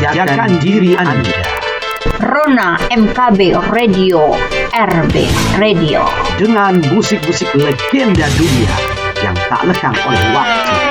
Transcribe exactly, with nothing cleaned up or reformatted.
Jajakan diri Anda. Rona M K B Radio, R B Radio. Dengan musik-musik legenda dunia yang tak lekang oleh waktu.